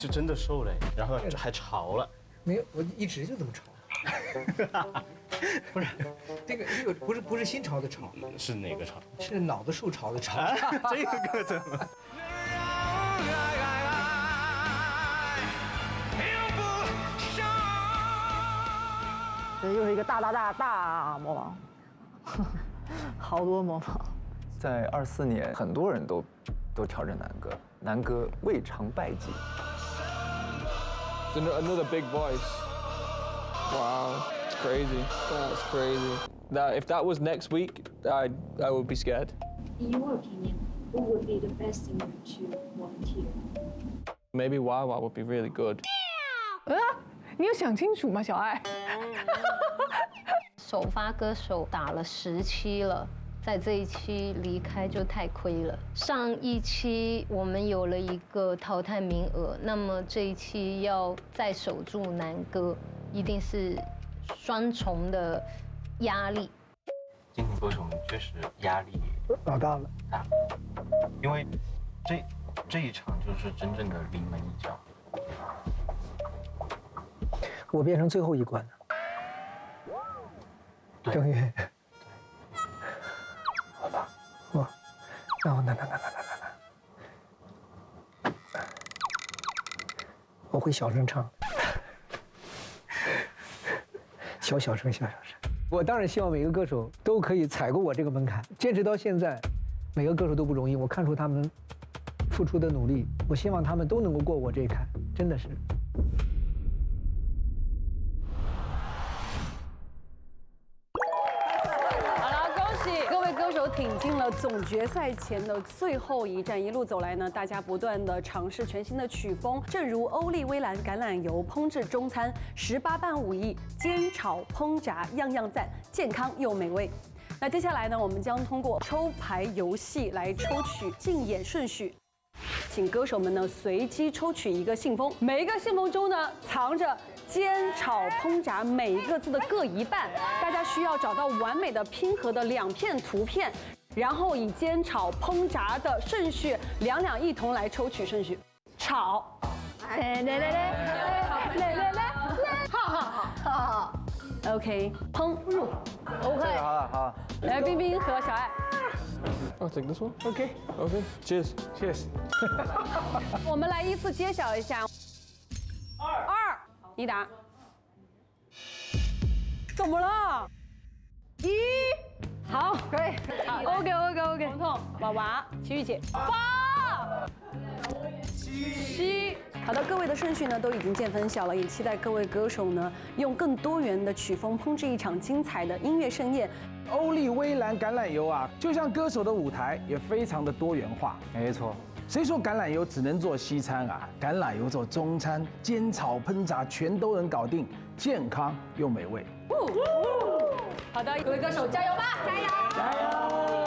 就真的瘦了，然后还潮了。 没有，我一直就这么潮。不是，这个不是新潮的潮， 是哪个潮？ 是脑子受潮的潮。 这个怎么？ 这又是一个大模仿，好多模仿。 在24年，很多人都挑战南哥，南哥未尝败绩。 Another big voice. Wow, it's crazy. That's crazy. If that was next week, I would be scared. In your opinion, who would be the best singer to volunteer? Maybe Wawa would be really good. 你有想清楚吗，小爱？ 首发歌手打了10期了，在这一期离开就太亏了。上一期我们有了一个淘汰名额，那么这一期要再守住男歌，一定是双重的压力。 金曲歌手们确实压力老大了， 大，因为这一场就是真正的临门一脚。 我变成最后一关了。郑源，好吧，我会小声唱，小声。我当然希望每个歌手都可以踩过我这个门槛，坚持到现在，每个歌手都不容易，我看出他们付出的努力，我希望他们都能够过我这一坎，真的是。 挺进了总决赛前的最后一站，一路走来呢，大家不断的尝试全新的曲风，正如欧丽薇兰橄榄油烹制中餐，18般武艺，煎炒烹炸样样赞，健康又美味。那接下来呢，我们将通过抽牌游戏来抽取竞演顺序。请歌手们呢随机抽取一个信封，每一个信封中呢藏着煎炒烹炸每一个字的各一半，大家需要找到完美的拼合的2片图片，然后以煎炒烹炸的顺序2一同来抽取顺序。炒，好 ，OK， 烹入 ，OK， 好， 来，冰冰和小爱。 I'll take this one. OK. Cheers. 我们来依次揭晓一下。2，你答。怎么了？1，好，可以。OK。彤彤、娃娃、齐豫姐。8、7。好的，各位的顺序呢都已经见分晓了，也期待各位歌手呢用更多元的曲风烹制一场精彩的音乐盛宴。 欧丽薇兰橄榄油啊，就像歌手的舞台也非常的多元化。 没错， 谁说橄榄油只能做西餐啊？橄榄油做中餐，煎炒烹炸全都能搞定，健康又美味。 好的，各位歌手加油吧！加油！